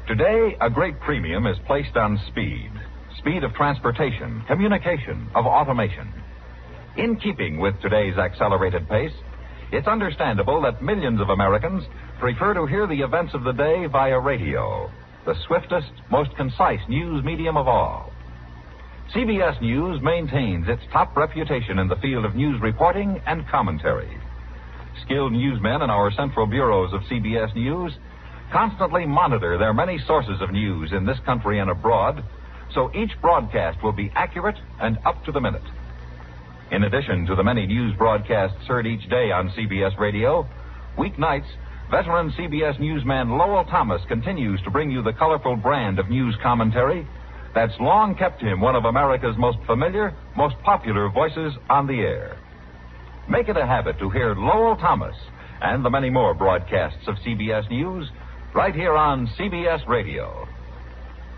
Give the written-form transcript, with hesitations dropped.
Today, a great premium is placed on speed. Speed of transportation, communication, of automation. In keeping with today's accelerated pace, it's understandable that millions of Americans prefer to hear the events of the day via radio, the swiftest, most concise news medium of all. CBS News maintains its top reputation in the field of news reporting and commentary. Skilled newsmen in our central bureaus of CBS News constantly monitor their many sources of news in this country and abroad, so each broadcast will be accurate and up to the minute. In addition to the many news broadcasts heard each day on CBS Radio, weeknights, veteran CBS newsman Lowell Thomas continues to bring you the colorful brand of news commentary that's long kept him one of America's most familiar, most popular voices on the air. Make it a habit to hear Lowell Thomas and the many more broadcasts of CBS News right here on CBS Radio.